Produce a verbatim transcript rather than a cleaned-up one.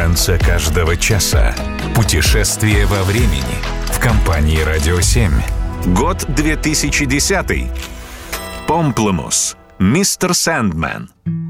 конце каждого часа. Путешествие во времени в компании «Радио семь». Год две тысячи десятый. Помплемус. Мистер Сэндман.